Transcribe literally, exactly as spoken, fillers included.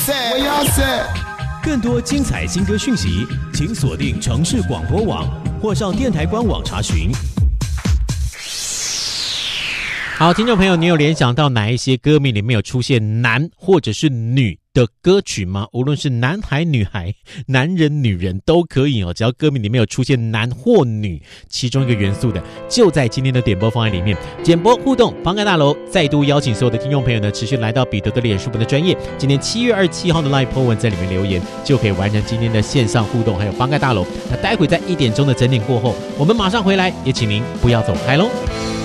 更多精彩新歌讯息，请锁定城市广播网或上电台官网查询。 好，听众朋友，你有联想到哪一些歌名里面有出现男或者是女的歌曲吗？无论是男孩、女孩、男人、女人都可以哦，只要歌名里面有出现男或女其中一个元素的，就在今天的点播方案里面。简播互动，方盖大楼再度邀请所有的听众朋友呢，持续来到彼得的脸书本的专页，今天七月二十七号的 Live po 文在里面留言，就可以完成今天的线上互动，还有方盖大楼。那待会在一点钟的整点过后，我们马上回来，也请您不要走开喽。